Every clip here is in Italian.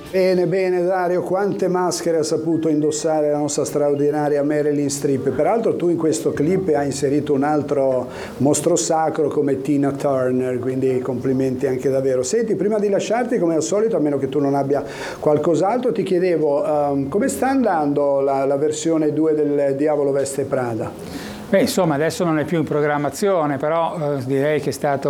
Bene, bene Dario, quante maschere ha saputo indossare la nostra straordinaria Meryl Streep. Peraltro tu in questo clip hai inserito un altro mostro sacro come Tina Turner, quindi complimenti anche davvero. Senti, prima di lasciarti, come al solito, a meno che tu non abbia qualcos'altro, ti chiedevo come sta andando la versione 2 del Diavolo Veste Prada? Beh, insomma, adesso non è più in programmazione, però direi che è stato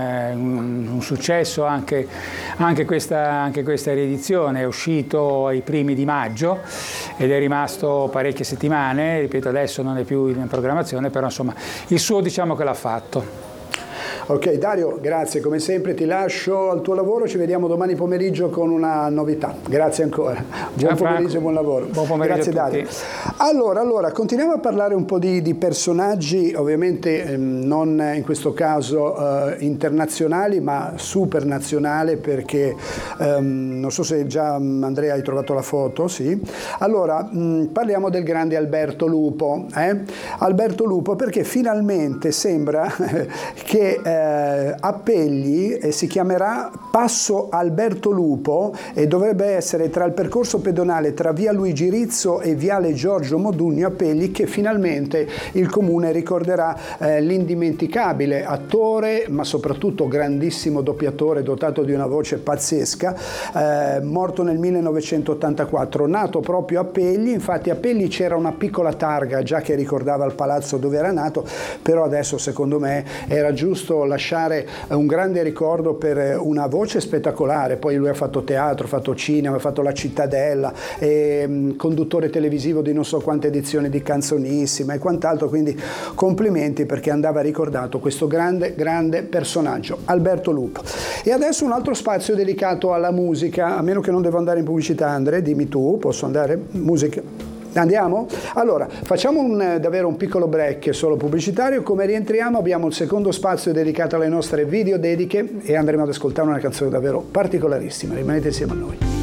un successo anche questa riedizione. È uscito ai primi di maggio ed è rimasto parecchie settimane, ripeto, adesso non è più in programmazione, però insomma il suo diciamo che l'ha fatto. Ok Dario, grazie, come sempre ti lascio al tuo lavoro, ci vediamo domani pomeriggio con una novità. Grazie ancora. Buon pomeriggio e buon lavoro. Buon pomeriggio. Grazie Dario. Allora, continuiamo a parlare un po' di personaggi, ovviamente non in questo caso internazionali, ma supernazionali, perché non so se già Andrea hai trovato la foto, sì. Allora, parliamo del grande Alberto Lupo. Alberto Lupo, perché finalmente sembra che Appelli si chiamerà Passo Alberto Lupo e dovrebbe essere tra il percorso pedonale tra via Luigi Rizzo e viale Giorgio Modugno Appelli, che finalmente il comune ricorderà l'indimenticabile attore, ma soprattutto grandissimo doppiatore dotato di una voce pazzesca, morto nel 1984, nato proprio a Pegli. Infatti a Pegli c'era una piccola targa già che ricordava il palazzo dove era nato, però adesso secondo me era giusto lasciare un grande ricordo per una voce spettacolare. Poi lui ha fatto teatro, ha fatto cinema, ha fatto La Cittadella, conduttore televisivo di non so quante edizioni di Canzonissima e quant'altro, quindi complimenti, perché andava ricordato questo grande personaggio, Alberto Lupo. E adesso un altro spazio dedicato alla musica, a meno che non devo andare in pubblicità. Andre, dimmi tu, posso andare? Musica? Andiamo? Allora, facciamo davvero un piccolo break solo pubblicitario. Come rientriamo abbiamo il secondo spazio dedicato alle nostre video dediche e andremo ad ascoltare una canzone davvero particolarissima. Rimanete insieme a noi.